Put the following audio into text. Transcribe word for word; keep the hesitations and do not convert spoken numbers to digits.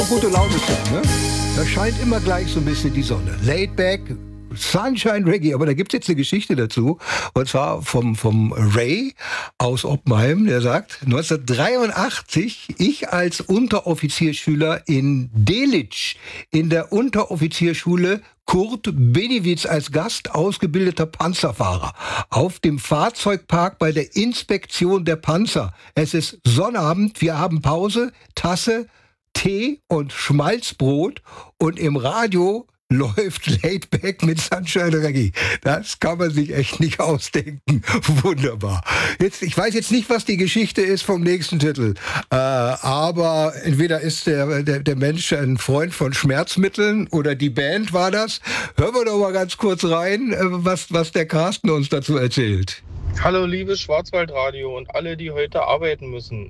Gute Laune sind, ne? Da scheint immer gleich so ein bisschen die Sonne. Laid back, Sunshine Reggae. Aber da gibt es jetzt eine Geschichte dazu. Und zwar vom, vom Ray aus Oppenheim. Der sagt, neunzehnhundertdreiundachtzig, ich als Unteroffizierschüler in Delitzsch in der Unteroffizierschule Kurt Benewitz als Gast ausgebildeter Panzerfahrer auf dem Fahrzeugpark bei der Inspektion der Panzer. Es ist Sonnabend, wir haben Pause, Tasse, Tee und Schmalzbrot und im Radio läuft Laidback mit Sunshine Reggae. Das kann man sich echt nicht ausdenken. Wunderbar. Jetzt, ich weiß jetzt nicht, was die Geschichte ist vom nächsten Titel, äh, aber entweder ist der, der, der Mensch ein Freund von Schmerzmitteln oder die Band war das. Hören wir doch mal ganz kurz rein, äh, was, was der Carsten uns dazu erzählt. Hallo liebes Schwarzwaldradio und alle, die heute arbeiten müssen.